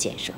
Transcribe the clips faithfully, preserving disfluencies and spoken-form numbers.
建设。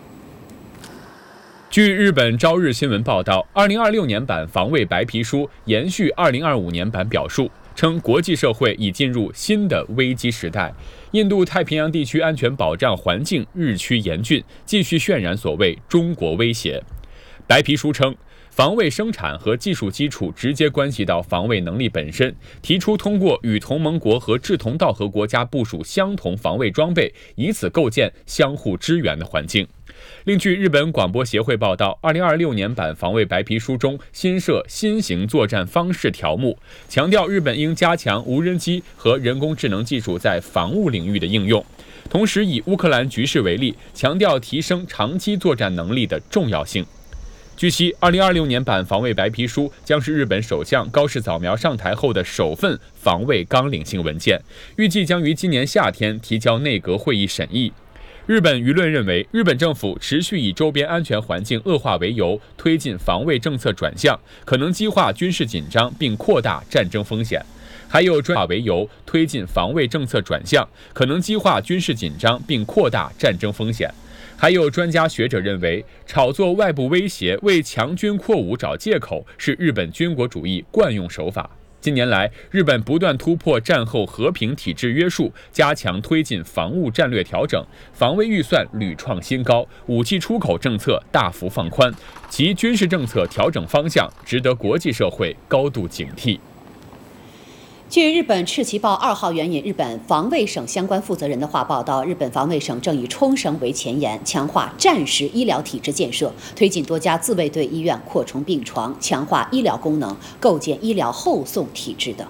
据日本朝日新闻报道，二零二六年版防卫白皮书延续二零二五年版表述，称国际社会已进入新的危机时代，印度太平洋地区安全保障环境日趋严峻，继续渲染所谓中国威胁。白皮书称，防卫生产和技术基础直接关系到防卫能力本身，提出通过与同盟国和志同道合国家部署相同防卫装备，以此构建相互支援的环境。另据日本广播协会报道，二零二六年版防卫白皮书中新设新型作战方式条目，强调日本应加强无人机和人工智能技术在防务领域的应用，同时以乌克兰局势为例，强调提升长期作战能力的重要性。据悉，二零二六年版防卫白皮书将是日本首相高市早苗上台后的首份防卫纲领性文件，预计将于今年夏天提交内阁会议审议。日本舆论认为，日本政府持续以周边安全环境恶化为由，推进防卫政策转向，可能激化军事紧张并扩大战争风险。还有专为由推进防卫政策转向，可能激化军事紧张并扩大战争风险。还有专家学者认为，炒作外部威胁、为强军扩武找借口是日本军国主义惯用手法。近年来，日本不断突破战后和平体制约束，加强推进防务战略调整，防卫预算屡创新高，武器出口政策大幅放宽，其军事政策调整方向值得国际社会高度警惕。 据日本赤旗报二号援引日本防卫省相关负责人的话报道，日本防卫省正以冲绳为前沿，强化战时医疗体制建设，推进多家自卫队医院扩充病床，强化医疗功能，构建医疗后送体制等。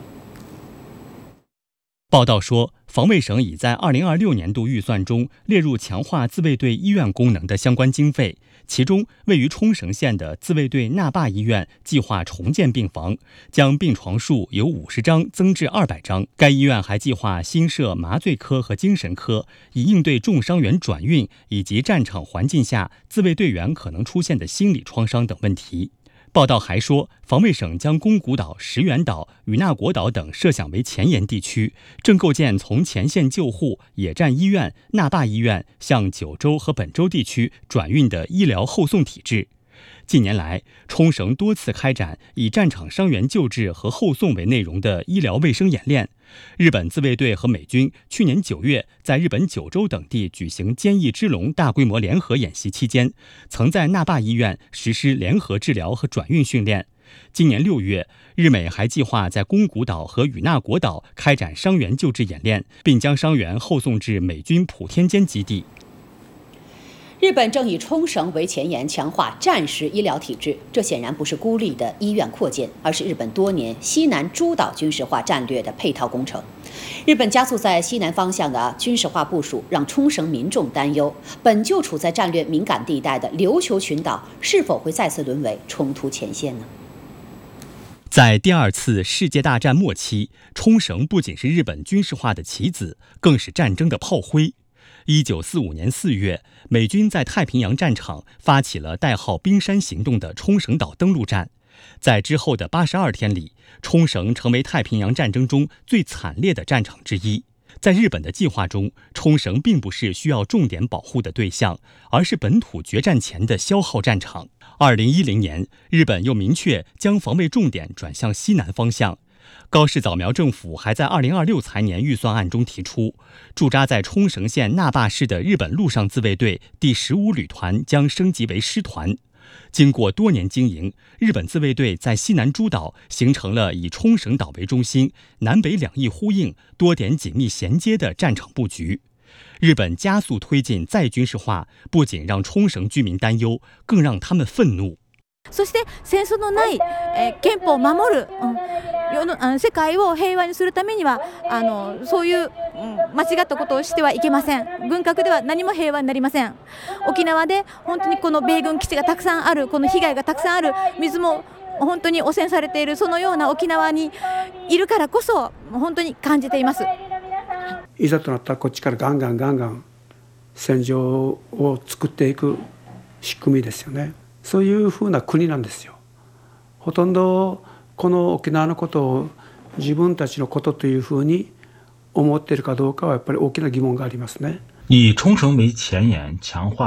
报道说，防卫省已在二零二六年度预算中列入强化自卫队医院功能的相关经费，其中位于冲绳县的自卫队那霸医院计划重建病房，将病床数由五十张增至二百张。该医院还计划新设麻醉科和精神科，以应对重伤员转运以及战场环境下自卫队员可能出现的心理创伤等问题。报道还说，防卫省将宫古岛、石垣岛、与那国岛等设想为前沿地区，正构建从前线救护、野战医院、那霸医院向九州和本州地区转运的医疗后送体制。近年来，冲绳多次开展以战场伤员救治和后送为内容的医疗卫生演练。日本自卫队和美军去年九月在日本九州等地举行坚毅之龙大规模联合演习期间，曾在那霸医院实施联合治疗和转运训练。今年六月，日美还计划在宫古岛和与那国岛开展伤员救治演练，并将伤员后送至美军普天间基地。 日本正以冲绳为前沿，强化战时医疗体制，这显然不是孤立的医院扩建，而是日本多年西南诸岛军事化战略的配套工程。日本加速在西南方向的军事化部署，让冲绳民众担忧，本就处在战略敏感地带的琉球群岛是否会再次沦为冲突前线呢？ 在第二次世界大战末期，冲绳不仅是日本军事化的棋子，更是战争的炮灰。一九四五年四月，美军在太平洋战场发起了代号冰山行动的冲绳岛登陆战。在之后的八十二天里，冲绳成为太平洋战争中最惨烈的战场之一。在日本的计划中，冲绳并不是需要重点保护的对象，而是本土决战前的消耗战场。二零一零年，日本又明确将防卫重点转向西南方向。高市早苗政府还在二零二六财年预算案中提出，驻扎在冲绳县那霸市的日本陆上自卫队第十五旅团将升级为师团。经过多年经营，日本自卫队在西南诸岛形成了以冲绳岛为中心，南北两翼呼应、多点紧密衔接的战场布局。日本加速推进再军事化，不仅让冲绳居民担忧，更让他们愤怒。 そして戦争のない、えー、憲法を守る、うん、世のあの世界を平和にするためにはあのそういう、うん、間違ったことをしてはいけません。軍拡では何も平和になりません。沖縄で本当にこの米軍基地がたくさんある、この被害がたくさんある、水も本当に汚染されている、そのような沖縄にいるからこそ本当に感じています。 いざとなったらこっちからガンガンガンガン戦場を作っていく仕組みですよね。そういうふうな国なんですよ。ほとんどこの沖縄のことを自分たちのことというふうに思っているかどうかはやっぱり大きな疑問がありますね。 以冲绳为前沿，强化